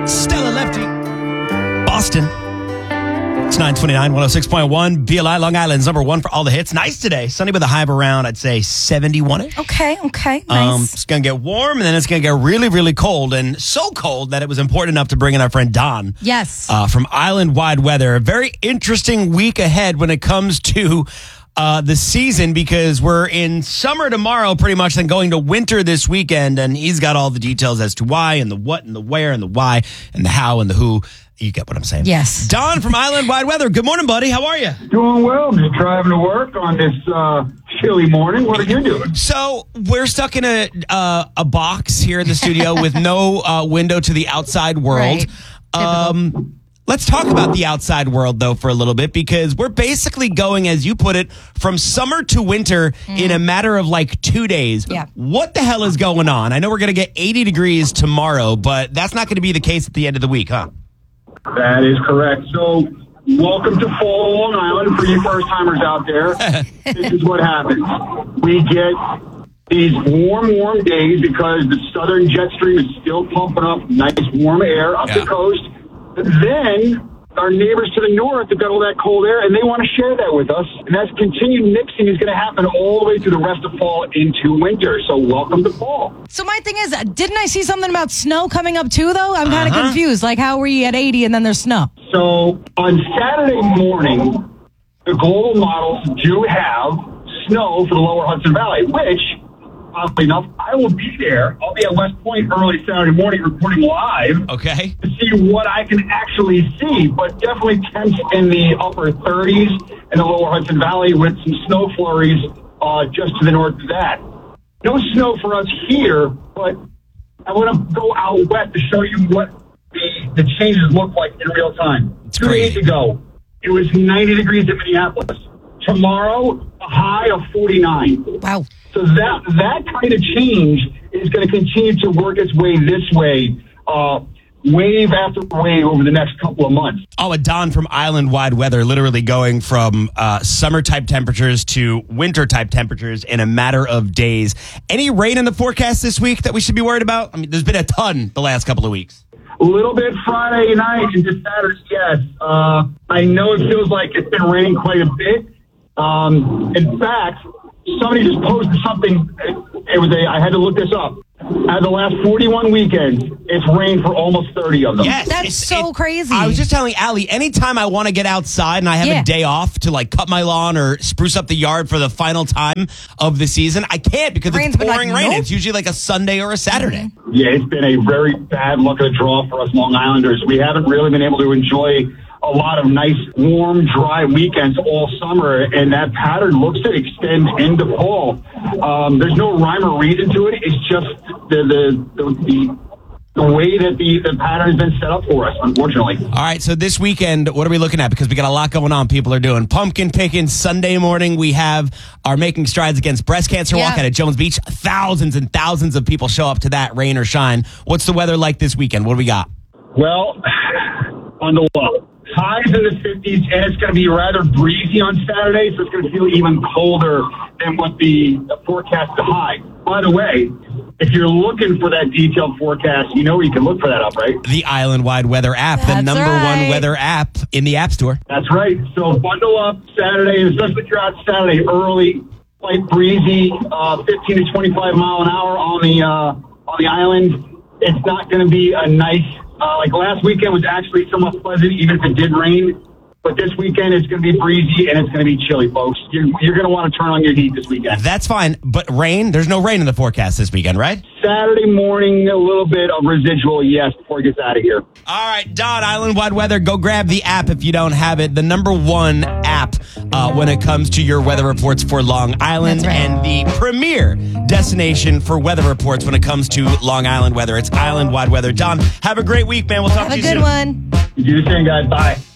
Stella Lefty, Boston. It's 929, 106.1, BLI, Long Island's number one for all the hits. Nice today. Sunny with a high of around, I'd say, 71-ish. Okay, nice. It's going to get warm, and then it's going to get really, really cold. And so cold that it was important enough to bring in our friend Don. Yes. From Island Wide Weather. A very interesting week ahead when it comes to the season, because we're in summer tomorrow pretty much, then going to winter this weekend. And he's got all the details as to why and the what and the where and the why and the how and the who. You get what I'm saying. Yes. Don from Island Wide Weather. Good morning, buddy. How are you? Doing well. Just driving to work on this chilly morning. What are you doing? So we're stuck in a box here in the studio with no window to the outside world. Right. Let's talk about the outside world, though, for a little bit, because we're basically going, as you put it, from summer to winter in a matter of like 2 days. Yeah. What the hell is going on? I know we're going to get 80 degrees tomorrow, but that's not going to be the case at the end of the week, huh? That is correct. So, welcome to fall Long Island for you first-timers out there. This is what happens. We get these warm days because the southern jet stream is still pumping up nice warm air up the coast. But then our neighbors to the north have got all that cold air, and they want to share that with us. And that's continued mixing is going to happen all the way through the rest of fall into winter. So welcome to fall. So my thing is, didn't I see something about snow coming up too, though? I'm kind of confused. Like, how were you at 80 and then there's snow? So on Saturday morning, the global models do have snow for the lower Hudson Valley, which, oddly enough, I will be there. I'll be at West Point early Saturday morning reporting live. Okay. To see what I can actually see, but definitely temps in the upper 30s in the lower Hudson Valley with some snow flurries just to the north of that. No snow for us here, but I want to go out west to show you what the changes look like in real time. It's 2 days crazy. ago, it was 90 degrees in Minneapolis. Tomorrow, a high of 49. Wow. So that kind of change is going to continue to work its way this way, wave after wave over the next couple of months. Oh, a Don from Island Wide Weather, literally going from summer-type temperatures to winter-type temperatures in a matter of days. Any rain in the forecast this week that we should be worried about? I mean, there's been a ton the last couple of weeks. A little bit Friday night into Saturday, yes. I know it feels like it's been raining quite a bit. In fact, somebody just posted something. I had to look this up. Out of the last 41 weekends, it's rained for almost 30 of them. Yes, That's so crazy. I was just telling Allie, anytime I want to get outside and I have a day off to like cut my lawn or spruce up the yard for the final time of the season, I can't because Rain's it's been pouring like, rain. nope. It's usually like a Sunday or a Saturday. Yeah, it's been a very bad luck of the draw for us Long Islanders. We haven't really been able to enjoy a lot of nice, warm, dry weekends all summer, and that pattern looks to extend into fall. There's no rhyme or reason to it. It's just the way that the pattern has been set up for us, unfortunately. All right, so this weekend, what are we looking at? Because we got a lot going on. People are doing pumpkin picking. Sunday morning, we have our Making Strides Against Breast Cancer walk out at Jones Beach. Thousands and thousands of people show up to that, rain or shine. What's the weather like this weekend? What do we got? Well, on the low. Highs in the 50s, and it's going to be rather breezy on Saturday, so it's going to feel even colder than what the forecast to high. By the way, if you're looking for that detailed forecast, you know where you can look for that up, right? The Island Wide Weather app, the That's number right. one weather app in the App Store. That's right. So bundle up Saturday, and especially if you're out Saturday early, light breezy, 15 to 25 mile an hour on the island. It's not going to be a nice, like last weekend was actually somewhat pleasant, even if it did rain. But this weekend, it's going to be breezy, and it's going to be chilly, folks. You're going to want to turn on your heat this weekend. That's fine, but rain? There's no rain in the forecast this weekend, right? Saturday morning, a little bit of residual, yes, before it gets out of here. All right, Don, Island Wide Weather, go grab the app if you don't have it. The number one app when it comes to your weather reports for Long Island, That's right. and the premier destination for weather reports when it comes to Long Island weather. It's Island Wide Weather. Don, have a great week, man. We'll talk Have to a you good soon. one. You do the same, guys. Bye.